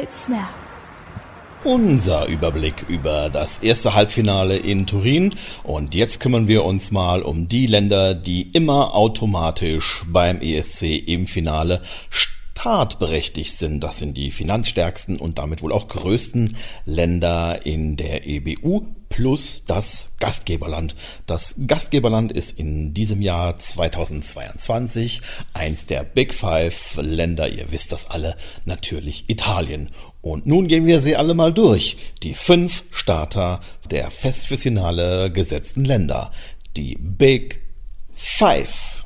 Snap. Unser Überblick über das erste Halbfinale in Turin. Und jetzt kümmern wir uns mal um die Länder, die immer automatisch beim ESC im Finale startberechtigt sind. Das sind die finanzstärksten und damit wohl auch größten Länder in der EBU plus das Gastgeberland. Das Gastgeberland ist in diesem Jahr 2022 eins der Big Five Länder. Ihr wisst das alle, natürlich Italien. Und nun gehen wir sie alle mal durch. Die 5 Starter der fest fürs Finale gesetzten Länder. Die Big Five.